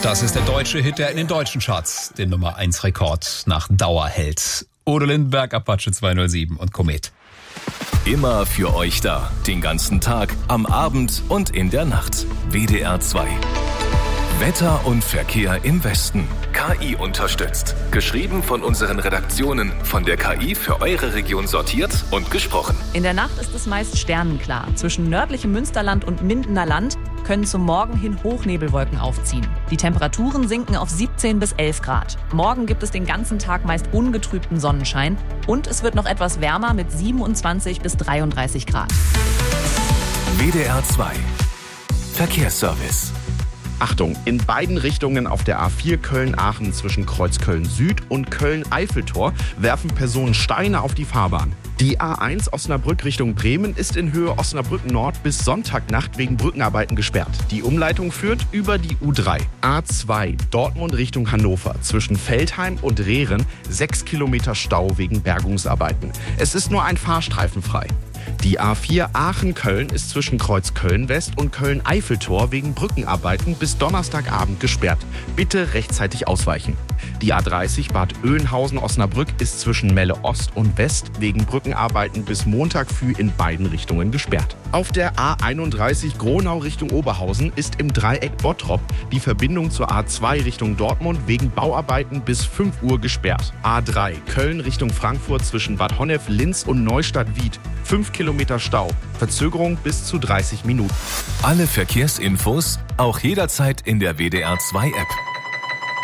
Das ist der deutsche Hit, der in den deutschen Charts den Nummer 1 Rekord nach Dauer hält. Udo Lindenberg, Apache 207 und Komet. Immer für euch da. Den ganzen Tag, am Abend und in der Nacht. WDR 2. Wetter und Verkehr im Westen. KI unterstützt. Geschrieben von unseren Redaktionen. Von der KI für eure Region sortiert und gesprochen. In der Nacht ist es meist sternenklar. Zwischen nördlichem Münsterland und Mindener Land können zum Morgen hin Hochnebelwolken aufziehen. Die Temperaturen sinken auf 17 bis 11 Grad. Morgen gibt es den ganzen Tag meist ungetrübten Sonnenschein. Und es wird noch etwas wärmer mit 27 bis 33 Grad. WDR 2. Verkehrsservice. Achtung, in beiden Richtungen auf der A4 Köln-Aachen zwischen Kreuzköln Süd und Köln-Eiffeltor werfen Personen Steine auf die Fahrbahn. Die A1 Osnabrück Richtung Bremen ist in Höhe Osnabrück Nord bis Sonntagnacht wegen Brückenarbeiten gesperrt. Die Umleitung führt über die U3. A2 Dortmund Richtung Hannover zwischen Veltheim und Rehren 6 Kilometer Stau wegen Bergungsarbeiten. Es ist nur ein Fahrstreifen frei. Die A4 Aachen-Köln ist zwischen Kreuzköln-West und Köln-Eiffeltor wegen Brückenarbeiten bis Donnerstagabend gesperrt. Bitte rechtzeitig ausweichen. Die A30 Bad Oeynhausen-Osnabrück ist zwischen Melle Ost und West wegen Brückenarbeiten bis Montag früh in beiden Richtungen gesperrt. Auf der A31 Gronau Richtung Oberhausen ist im Dreieck Bottrop die Verbindung zur A2 Richtung Dortmund wegen Bauarbeiten bis 5 Uhr gesperrt. A3 Köln Richtung Frankfurt zwischen Bad Honnef, Linz und Neustadt-Wied 5 Kilometer Stau. Verzögerung bis zu 30 Minuten. Alle Verkehrsinfos auch jederzeit in der WDR 2 App.